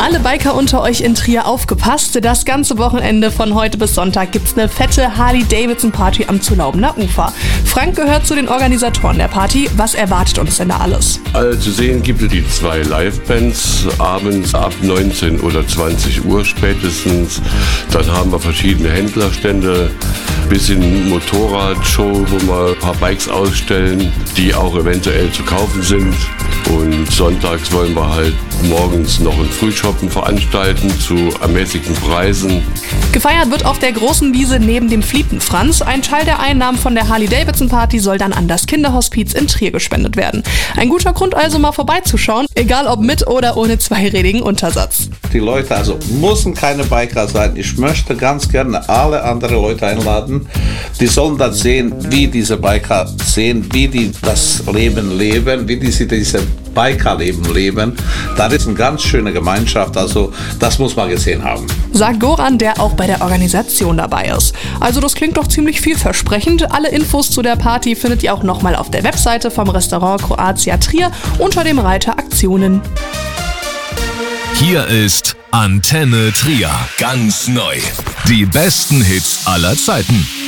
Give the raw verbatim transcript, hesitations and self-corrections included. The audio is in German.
Alle Biker unter euch in Trier aufgepasst. Das ganze Wochenende von heute bis Sonntag gibt's eine fette Harley-Davidson-Party am Zulaubener Ufer. Frank gehört zu den Organisatoren der Party. Was erwartet uns denn da alles? Also zu sehen gibt es die zwei Live-Bands abends ab neunzehn oder zwanzig Uhr spätestens. Dann haben wir verschiedene Händlerstände, bisschen Motorradshow, wo wir ein paar Bikes ausstellen, die auch eventuell zu kaufen sind. Und sonntags wollen wir halt morgens noch ein Frühshoppen veranstalten zu ermäßigten Preisen. Gefeiert wird auf der großen Wiese neben dem Fliepenfranz. Ein Teil der Einnahmen von der Harley-Davidson-Party soll dann an das Kinderhospiz in Trier gespendet werden. Ein guter Grund also mal vorbeizuschauen, egal ob mit oder ohne zweirädigen Untersatz. Die Leute also müssen keine Biker sein. Ich möchte ganz gerne alle anderen Leute einladen. Die sollen das sehen, wie diese Biker sehen, wie die das Leben leben, wie die diese Bikerleben leben. Das ist eine ganz schöne Gemeinschaft, also das muss man gesehen haben. Sagt Goran, der auch bei der Organisation dabei ist. Also das klingt doch ziemlich vielversprechend. Alle Infos zu der Party findet ihr auch nochmal auf der Webseite vom Restaurant Kroatia Trier unter dem Reiter Aktionen. Hier ist Antenne Trier, ganz neu. Die besten Hits aller Zeiten.